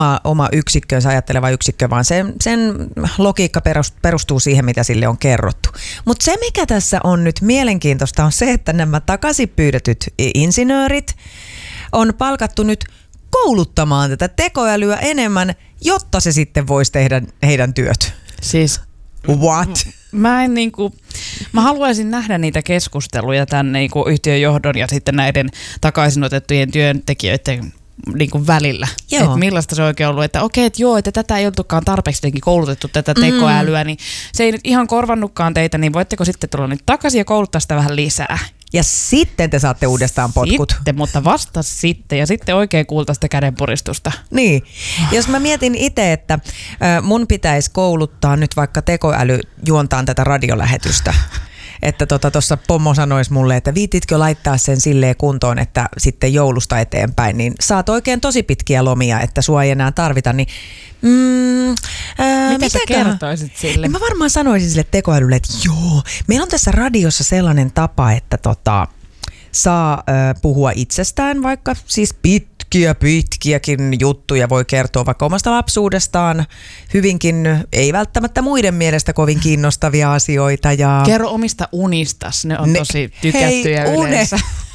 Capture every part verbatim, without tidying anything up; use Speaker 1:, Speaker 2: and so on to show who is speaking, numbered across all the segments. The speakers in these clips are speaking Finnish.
Speaker 1: oma yksikkönsä ajatteleva yksikkö, vaan sen, sen logiikka perustuu siihen, mitä sille on kerrottu. Mutta se, mikä tässä on nyt mielenkiintoista, on se, että nämä takaisin pyydetyt insinöörit on palkattu nyt kouluttamaan tätä tekoälyä enemmän, jotta se sitten voisi tehdä heidän työt.
Speaker 2: Siis
Speaker 1: what?
Speaker 2: Mä en niinku, mä haluaisin nähdä niitä keskusteluja tämän niinku yhtiön johdon ja sitten näiden takaisin otettujen työntekijöiden niinku välillä. Että millaista se on oikein ollut, että okei, että joo, että tätä ei oltukaan tarpeeksi koulutettu tätä tekoälyä, mm. niin se ei nyt ihan korvannutkaan teitä, niin voitteko sitten tulla nyt takaisin ja kouluttaa sitä vähän lisää?
Speaker 1: Ja sitten te saatte uudestaan potkut.
Speaker 2: Sitten, mutta vasta sitten. Ja sitten oikein kuulta sitä kädenpuristusta.
Speaker 1: Niin. Jos mä mietin itse, että mun pitäisi kouluttaa nyt vaikka tekoäly juontaan tätä radiolähetystä. Että tuossa tota, Pomo sanoisi mulle, että viititkö laittaa sen silleen kuntoon, että sitten joulusta eteenpäin, niin saat oikein tosi pitkiä lomia, että sua ei enää tarvita, niin mm, ää,
Speaker 2: mitä sä kertoisit sille?
Speaker 1: Niin mä varmaan sanoisin sille tekoälylle, että joo, meillä on tässä radiossa sellainen tapa, että tota, saa ää, puhua itsestään vaikka siis pitkiä, pitkiäkin juttuja voi kertoa vaikka omasta lapsuudestaan, hyvinkin, ei välttämättä muiden mielestä kovin kiinnostavia asioita. Ja
Speaker 2: kerro omista unistas, ne on ne, tosi tykättyjä
Speaker 1: hei,
Speaker 2: yleensä.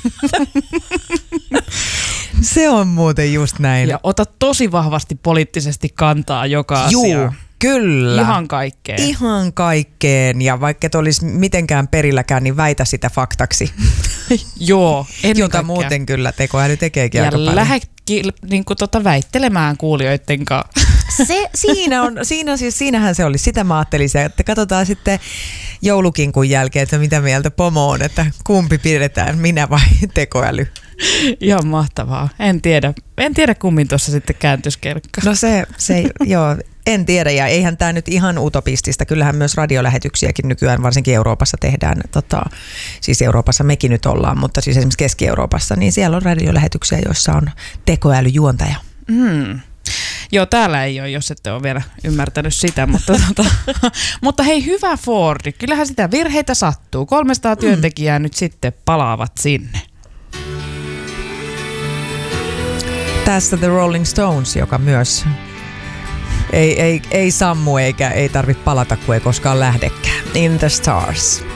Speaker 1: Se on muuten just näin.
Speaker 2: Ja ota tosi vahvasti poliittisesti kantaa joka
Speaker 1: Juu.
Speaker 2: asiaan.
Speaker 1: Kyllä.
Speaker 2: Ihan kaikkeen.
Speaker 1: Ihan kaikkeen. Ja vaikka et olisi mitenkään perilläkään, niin väitä sitä faktaksi.
Speaker 2: Joo, ennen
Speaker 1: jota
Speaker 2: kaikkea.
Speaker 1: Muuten kyllä tekoäly tekeekin
Speaker 2: ja
Speaker 1: aika paljon. Ja
Speaker 2: lähde niin tota, väittelemään kuulijoiden kanssa.
Speaker 1: Se, siinä on, siinä siis, siinähän se oli. Sitä mä ajattelin, että katsotaan sitten joulukinkun jälkeen, että mitä mieltä Pomo on, että kumpi pidetään, minä vai tekoäly.
Speaker 2: Ihan mahtavaa. En tiedä. En tiedä kummin tuossa sitten kääntyisi kelkka.
Speaker 1: No se, se joo, en tiedä ja eihän tämä nyt ihan utopistista. Kyllähän myös radiolähetyksiäkin nykyään varsinkin Euroopassa tehdään. Tota, siis Euroopassa mekin nyt ollaan, mutta siis esimerkiksi Keski-Euroopassa, niin siellä on radiolähetyksiä, joissa on tekoälyjuontaja.
Speaker 2: Mm. Joo, täällä ei ole, jos ette ole vielä ymmärtänyt sitä, mutta, tota, mutta hei, hyvä Fordi. Kyllähän sitä virheitä sattuu. kolmesataa työntekijää mm. nyt sitten palaavat sinne.
Speaker 1: Tässä The Rolling Stones, joka myös ei, ei, ei sammu eikä ei tarvitse palata, kun ei koskaan lähdekään. In the Stars.